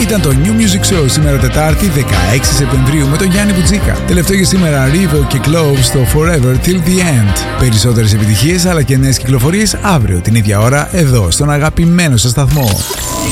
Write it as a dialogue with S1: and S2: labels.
S1: Ήταν το New Music Show σήμερα Τετάρτη 16 Σεπτεμβρίου με τον Γιάννη Μπουτζίκα. Τελευταίο για σήμερα Rivo και Clove στο Forever Till The End. Περισσότερες επιτυχίες αλλά και νέες κυκλοφορίες αύριο την ίδια ώρα εδώ στον αγαπημένο σας σταθμό.